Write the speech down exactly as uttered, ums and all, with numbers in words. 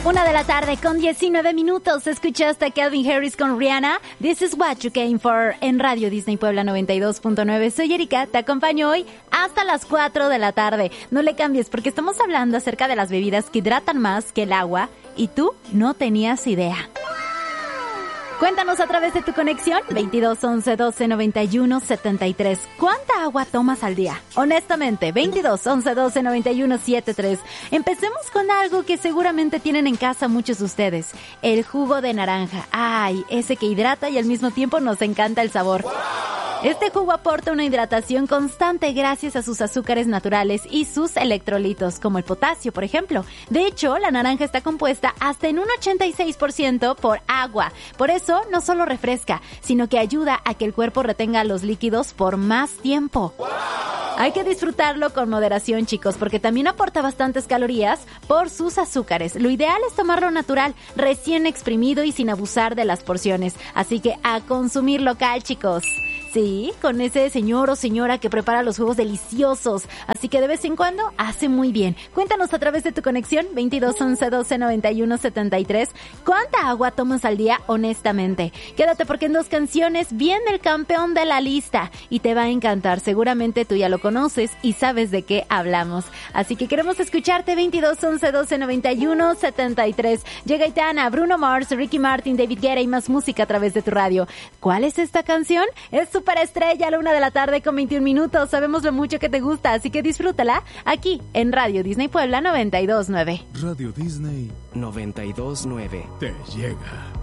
Una de la tarde con diecinueve minutos. Escuchaste a Calvin Harris con Rihanna. This is what you came for en Radio Disney Puebla noventa y dos punto nueve. Soy Erika, te acompaño hoy hasta las cuatro de la tarde. No le cambies porque estamos hablando acerca de las bebidas que hidratan más que el agua y tú no tenías idea. Cuéntanos a través de tu conexión veintidós once doce noventa y uno setenta y tres. ¿Cuánta agua tomas al día? Honestamente, veintidós once doce noventa y uno setenta y tres. Empecemos con algo que seguramente tienen en casa muchos de ustedes. El jugo de naranja. Ay, ese que hidrata y al mismo tiempo nos encanta el sabor. Este jugo aporta una hidratación constante gracias a sus azúcares naturales y sus electrolitos, como el potasio, por ejemplo. De hecho, la naranja está compuesta hasta en un ochenta y seis por ciento por agua. Por eso, no solo refresca, sino que ayuda a que el cuerpo retenga los líquidos por más tiempo. Hay que disfrutarlo con moderación, chicos, porque también aporta bastantes calorías por sus azúcares. Lo ideal es tomarlo natural, recién exprimido y sin abusar de las porciones. Así que a consumir local, chicos. Sí, con ese señor o señora que prepara los jugos deliciosos. Así que de vez en cuando hace muy bien. Cuéntanos a través de tu conexión veintidós once doce noventa y uno setenta y tres. ¿Cuánta agua tomas al día honestamente? Quédate porque en dos canciones viene el campeón de la lista y te va a encantar. Seguramente tú ya lo conoces y sabes de qué hablamos. Así que queremos escucharte veintidós once doce noventa y uno setenta y tres. Llega Aitana, Bruno Mars, Ricky Martin, David Guetta y más música a través de tu radio. ¿Cuál es esta canción? Es su Superestrella a la una de la tarde con veintiún minutos. Sabemos lo mucho que te gusta, así que disfrútala aquí en Radio Disney Puebla noventa y dos punto nueve. Radio Disney noventa y dos punto nueve te llega.